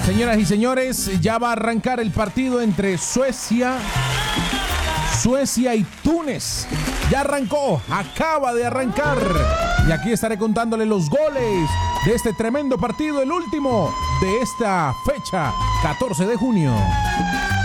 Señoras y señores, ya va a arrancar el partido entre Suecia y Túnez. Ya arrancó, acaba de arrancar. Y aquí estaré contándole los goles de este tremendo partido, el último de esta fecha, 14 de junio.